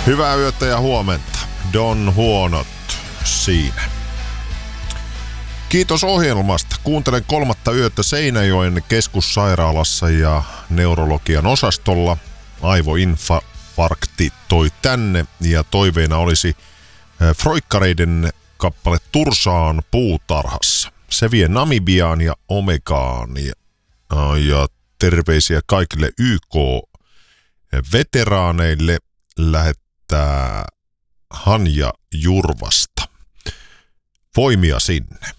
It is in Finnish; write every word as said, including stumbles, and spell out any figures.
Hyvää yötä ja huomenta. Don Huonot siinä. Kiitos ohjelmasta. Kuuntelen kolmatta yötä Seinäjoen keskussairaalassa ja neurologian osastolla. Aivoinfarkti toi tänne ja toiveena olisi Froikkareiden kappale Tursaan puutarhassa. Se vie Namibiaan ja Omegaan ja, ja terveisiä kaikille Y K-veteraaneille lähettää Hanja Jurvasta. Voimia sinne.